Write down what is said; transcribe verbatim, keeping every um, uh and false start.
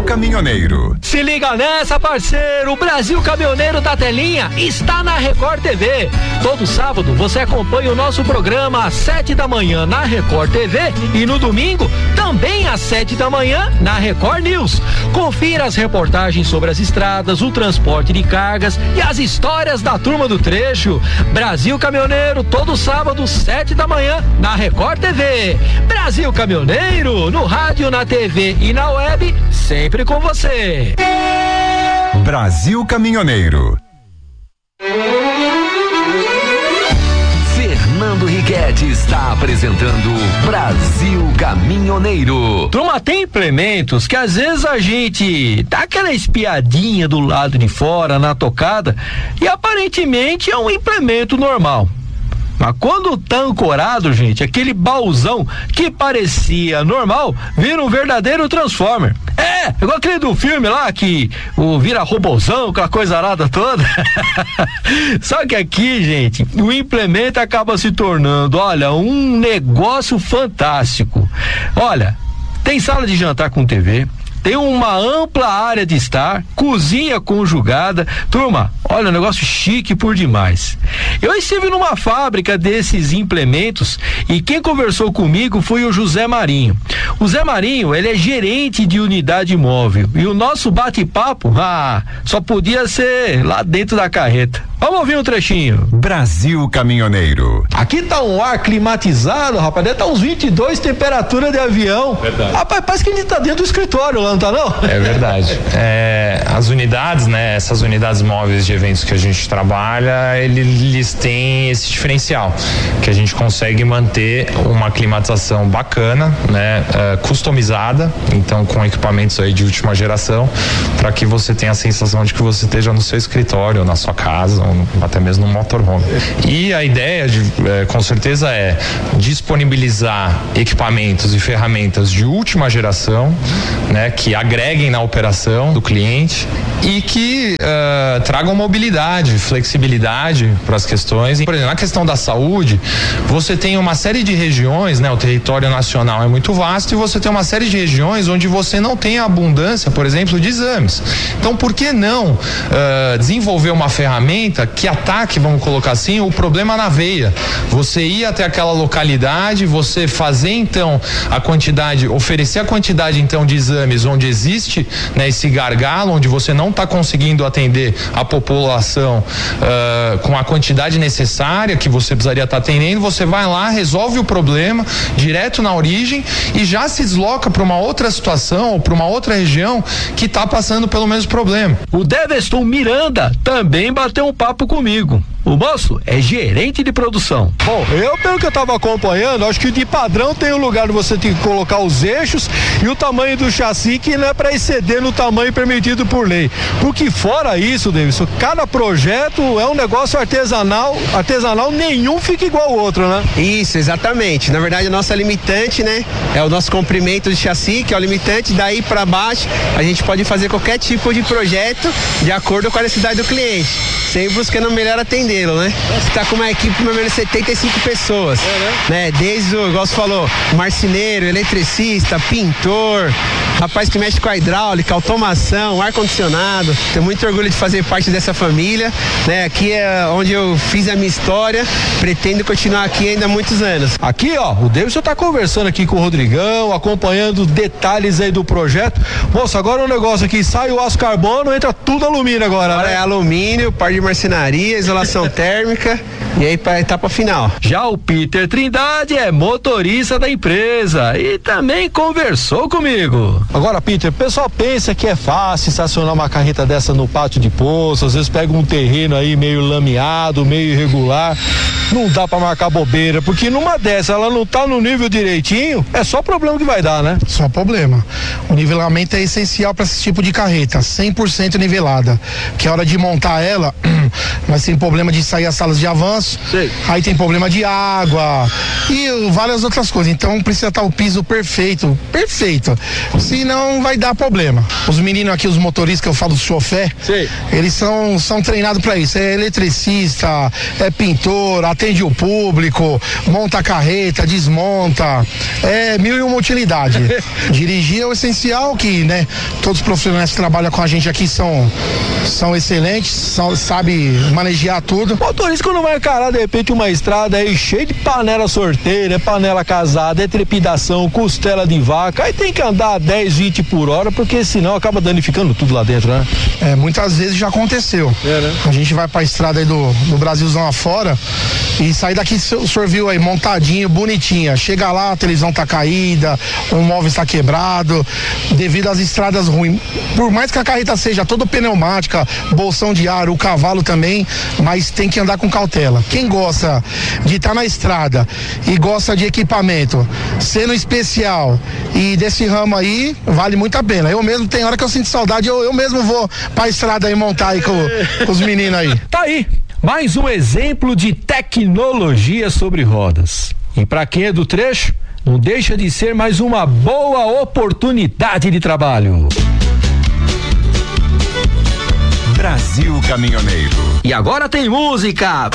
Caminhoneiro. Se liga nessa, parceiro, o Brasil Caminhoneiro da Telinha está na Record T V. Todo sábado você acompanha o nosso programa às sete da manhã na Record T V e no domingo também às sete da manhã na Record News. Confira as reportagens sobre as estradas, o transporte de cargas e as histórias da turma do trecho. Brasil Caminhoneiro, todo sábado, sete da manhã na Record T V. Brasil Caminhoneiro, no rádio, na T V e na web, sempre com você. Brasil Caminhoneiro. Fernando Riquetti está apresentando Brasil Caminhoneiro. Turma, tem implementos que às vezes a gente dá aquela espiadinha do lado de fora na tocada e aparentemente é um implemento normal. Mas quando tá ancorado, gente, aquele baúzão que parecia normal vira um verdadeiro Transformer. É, igual aquele do filme lá que o vira robozão, aquela coisa arada toda. Só que aqui, gente, o implemento acaba se tornando, olha, um negócio fantástico. Olha, tem sala de jantar com T V, tem uma ampla área de estar, cozinha conjugada. Turma, olha, um negócio chique por demais. Eu estive numa fábrica desses implementos e quem conversou comigo foi o José Marinho. O Zé Marinho, ele é gerente de unidade móvel e o nosso bate-papo, ah, só podia ser lá dentro da carreta. Vamos ouvir um trechinho. Brasil Caminhoneiro. Aqui tá um ar climatizado, rapaz, deve tá uns vinte e dois, temperatura de avião. Verdade. Rapaz, parece que a gente tá dentro do escritório lá, não tá não? É verdade. É, as unidades, né, essas unidades móveis de eventos que a gente trabalha, eles têm esse diferencial, que a gente consegue manter uma climatização bacana, né, é, customizada, então com equipamentos aí de última geração, para que você tenha a sensação de que você esteja no seu escritório, na sua casa, ou até mesmo no motorhome. E a ideia, de, é, com certeza, é disponibilizar equipamentos e ferramentas de última geração, né, que agreguem na operação do cliente e que uh, tragam mobilidade, flexibilidade para as questões. Por exemplo, na questão da saúde, você tem uma série de regiões, né, o território nacional é muito vasto e você tem uma série de regiões onde você não tem a abundância, por exemplo, de exames. Então, por que não uh, desenvolver uma ferramenta que ataque, vamos colocar assim, o problema na veia? Você ir até aquela localidade, você fazer então a quantidade, oferecer a quantidade então de exames onde existe, né, esse gargalo, onde você não está conseguindo atender a população uh, com a quantidade necessária que você precisaria estar tá atendendo, você vai lá, resolve o problema direto na origem e já se desloca para uma outra situação ou para uma outra região que está passando pelo mesmo problema. O Deveston Miranda também bateu um papo comigo. O moço é gerente de produção. Bom, eu, pelo que eu tava acompanhando, acho que de padrão tem um lugar onde você tem que colocar os eixos e o tamanho do chassi, que não é para exceder no tamanho permitido por lei. Porque fora isso, Davidson, cada projeto é um negócio artesanal, artesanal nenhum fica igual ao outro, né? Isso, exatamente. Na verdade, a nossa limitante, né, é o nosso comprimento de chassi, que é o limitante. Daí para baixo, a gente pode fazer qualquer tipo de projeto de acordo com a necessidade do cliente, sempre buscando melhor atender. Né? Você tá com uma equipe de mais ou menos setenta e cinco pessoas, é, né? Desde o, igual você falou, marceneiro, eletricista, pintor, rapaz que mexe com a hidráulica, automação, ar-condicionado. Tenho muito orgulho de fazer parte dessa família, né? Aqui é onde eu fiz a minha história, pretendo continuar aqui ainda há muitos anos. Aqui, ó, o Davidson tá conversando aqui com o Rodrigão, acompanhando detalhes aí do projeto. Moça, agora o negócio aqui, sai o aço carbono, entra tudo alumínio agora, agora, né? É alumínio, parte de marcenaria, isolação térmica e aí para a etapa final. Já o Peter Trindade é motorista da empresa e também conversou comigo. Agora, Peter, o pessoal pensa que é fácil estacionar uma carreta dessa no pátio de poço, às vezes pega um terreno aí meio lameado, meio irregular, não dá para marcar bobeira, porque numa dessa ela não tá no nível direitinho, é só problema que vai dar, né? Só problema. O nivelamento é essencial para esse tipo de carreta, cem por cento nivelada, que a hora de montar ela, nós temos problema de sair as salas de avanço, sei. Aí tem problema de água e várias outras coisas, então precisa estar o piso perfeito, perfeito. Se e não vai dar problema. Os meninos aqui, os motoristas que eu falo do chofé, Sei. eles são, são treinados para isso. É eletricista, é pintor, atende o público, monta a carreta, desmonta, é mil e uma utilidade. Dirigir é o essencial, que, né, todos os profissionais que trabalham com a gente aqui são, são excelentes, são, sabe manejar tudo. O motorista quando vai encarar de repente uma estrada aí cheia de panela sorteira, panela casada, é trepidação, costela de vaca, aí tem que andar a dez, vinte por hora, porque senão acaba danificando tudo lá dentro, né? É, muitas vezes já aconteceu. É, né? A gente vai pra estrada aí do, do Brasilzão afora e sai daqui, o senhor viu aí, montadinho, bonitinha. Chega lá, a televisão tá caída, o móvel está quebrado, devido às estradas ruins. Por mais que a carreta seja toda pneumática, bolsão de ar, o cavalo também, mas tem que andar com cautela. Quem gosta de estar tá na estrada e gosta de equipamento, sendo especial e desse ramo aí, vale muito a pena. Eu mesmo, tem hora que eu sinto saudade, eu, eu mesmo vou pra estrada aí montar aí com, com os meninos aí. Tá aí, mais um exemplo de tecnologia sobre rodas. E para quem é do trecho, não deixa de ser mais uma boa oportunidade de trabalho. Brasil Caminhoneiro. E agora tem música.